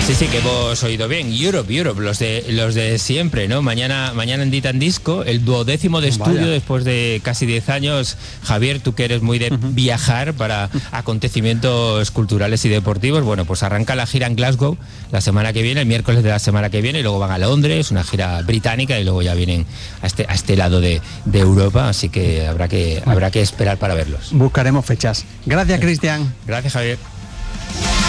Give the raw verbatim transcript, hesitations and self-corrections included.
Sí, sí, que hemos oído bien. Europe, Europe, los de los de siempre, ¿no? Mañana mañana en Ditan Disco, el duodécimo de estudio. Vaya. Después de casi diez años. Javier, tú que eres muy de uh-huh. viajar para acontecimientos culturales y deportivos, bueno, pues arranca la gira en Glasgow la semana que viene, el miércoles de la semana que viene, y luego van a Londres, una gira británica, y luego ya vienen a este, a este lado de, de Europa, así que habrá que, habrá que esperar para verlos. Buscaremos fechas. Gracias, Cristian. Gracias, Javier.